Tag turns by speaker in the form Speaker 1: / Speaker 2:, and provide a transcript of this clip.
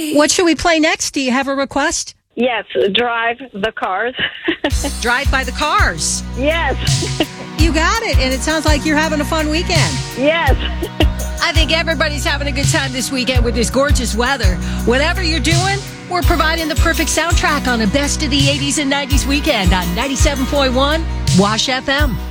Speaker 1: What should we play next? Do you have a request?
Speaker 2: Yes, Drive the Cars.
Speaker 1: Drive by the Cars.
Speaker 2: Yes.
Speaker 1: You got it. And it sounds like you're having a fun weekend.
Speaker 2: Yes.
Speaker 1: I think everybody's having a good time this weekend with this gorgeous weather. Whatever you're doing, we're providing the perfect soundtrack on a best of the 80s and 90s weekend on 97.1 Wash FM.